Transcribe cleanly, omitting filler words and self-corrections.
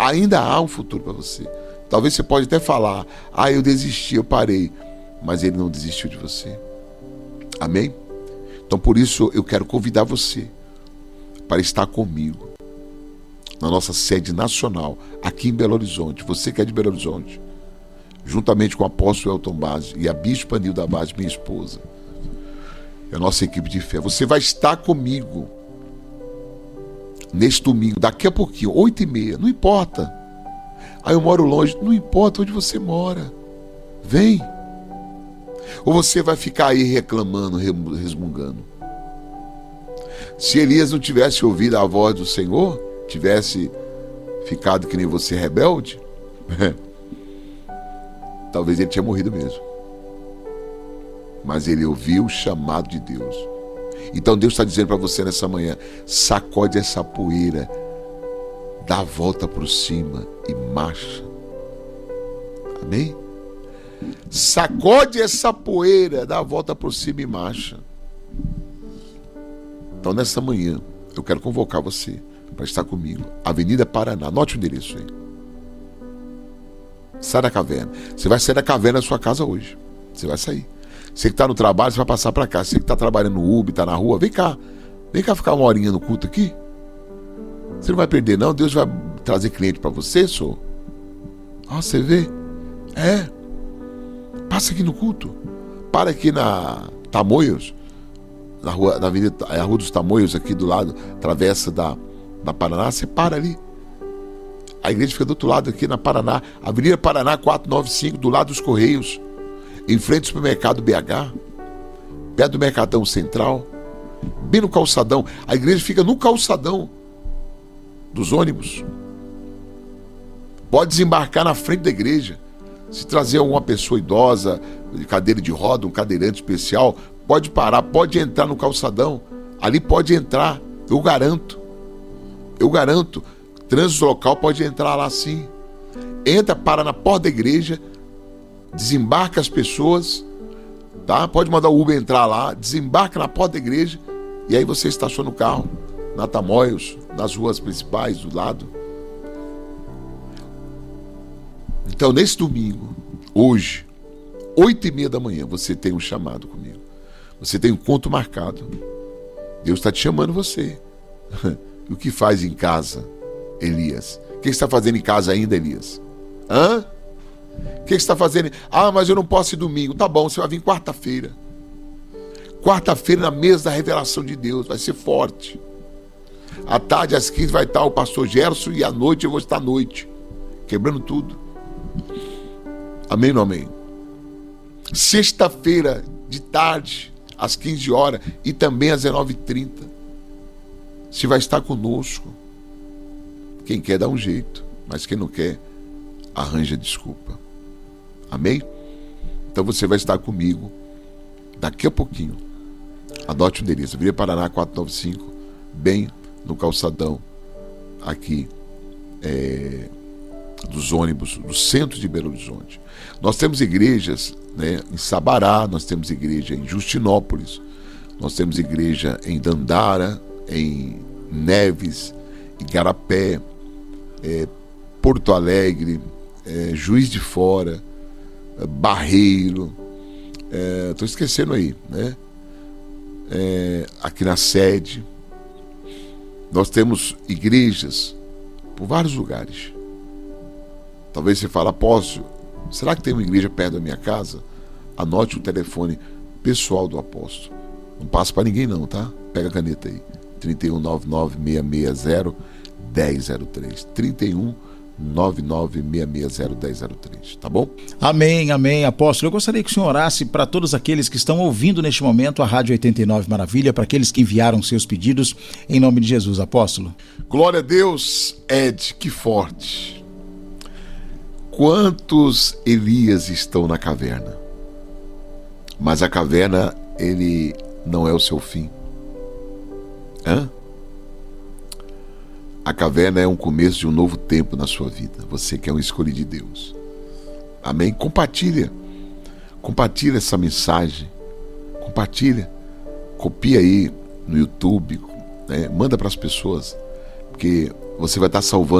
Ainda há um futuro para você. Talvez você pode até falar: eu desisti, eu parei. Mas ele não desistiu de você. Amém? Então por isso eu quero convidar você para estar comigo na nossa sede nacional, aqui em Belo Horizonte. Você que é de Belo Horizonte, juntamente com o apóstolo Elton Base e a bispa Nilda Base, minha esposa, a nossa equipe de fé. Você vai estar comigo neste domingo, daqui a pouquinho, 8h30, não importa. Eu moro longe, não importa onde você mora. Vem. Ou você vai ficar aí reclamando, resmungando? Se Elias não tivesse ouvido a voz do Senhor, tivesse ficado que nem você rebelde, talvez ele tinha morrido mesmo. Mas ele ouviu o chamado de Deus. Então Deus está dizendo para você nessa manhã: sacode essa poeira, dá a volta por cima e marcha. Amém? Sacode essa poeira, dá a volta por cima e marcha. Então nessa manhã eu quero convocar você para estar comigo. Avenida Paraná, anote o endereço aí. Sai da caverna. Você vai sair da caverna da sua casa hoje. Você vai sair. Você que está no trabalho, você vai passar para cá. Você que está trabalhando no Uber, está na rua, vem cá. Vem cá ficar uma horinha no culto aqui. Você não vai perder não. Deus vai trazer cliente para você, senhor. Você vê? Passa aqui no culto. Para aqui na Tamoios, na Rua dos Tamoios, aqui do lado, travessa da Paraná. Você para ali. A igreja fica do outro lado aqui na Paraná, Avenida Paraná 495, do lado dos Correios, em frente ao supermercado BH, perto do Mercadão Central, bem no calçadão. A igreja fica no calçadão dos ônibus. Pode desembarcar na frente da igreja. Se trazer alguma pessoa idosa, de cadeira de roda, um cadeirante especial, pode parar, pode entrar no calçadão. Ali pode entrar, eu garanto. Trânsito local pode entrar lá sim. Entra, para na porta da igreja, desembarca as pessoas, tá? Pode mandar o Uber entrar lá, desembarca na porta da igreja, e aí você estaciona o carro na Tamoios, nas ruas principais do lado. Então nesse domingo, hoje, 8h30 da manhã, você tem um chamado comigo. Você tem um encontro marcado. Deus está te chamando você. O que faz em casa, Elias? O que você está fazendo em casa ainda, Elias? O que você está fazendo? Mas eu não posso ir domingo. Tá bom, você vai vir quarta-feira. Quarta-feira na mesa da revelação de Deus. Vai ser forte. À tarde, às 15, vai estar o pastor Gerson, e à noite eu vou estar à noite, quebrando tudo. Amém ou não amém? Sexta-feira de tarde, às 15 horas, e também às 19h30. Você vai estar conosco. Quem quer dá um jeito, mas quem não quer, arranja desculpa. Amém? Então você vai estar comigo daqui a pouquinho. Adote o endereço, Avenida Paraná 495, bem no calçadão aqui dos ônibus do centro de Belo Horizonte. Nós temos igrejas, em Sabará, nós temos igreja em Justinópolis, nós temos igreja em Dandara, em Neves, Igarapé, Porto Alegre, Juiz de Fora, Barreiro, estou esquecendo aí, aqui na sede. Nós temos igrejas por vários lugares. Talvez você fale: apóstolo, será que tem uma igreja perto da minha casa? Anote o telefone pessoal do apóstolo. Não passa para ninguém não, tá? Pega a caneta aí. 3199-660-1003. 3199-660-1003. Tá bom? Amém, amém, apóstolo. Eu gostaria que o senhor orasse para todos aqueles que estão ouvindo neste momento a Rádio 89 Maravilha, para aqueles que enviaram seus pedidos, em nome de Jesus, apóstolo. Glória a Deus, Ed, que forte. Quantos Elias estão na caverna? Mas a caverna, ele não é o seu fim. A caverna é um começo de um novo tempo na sua vida. Você que é um escolhido de Deus. Amém? Compartilha essa mensagem. Compartilha. Copia aí no YouTube, manda para as pessoas, porque você vai estar salvando